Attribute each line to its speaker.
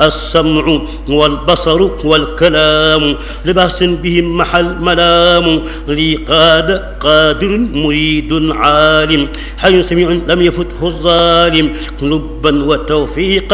Speaker 1: السمع والبصر والكلام لباس بهم محل ملام لي قادر مريد عالم حي سميع لم يفته الظالم لبا وتوفيقا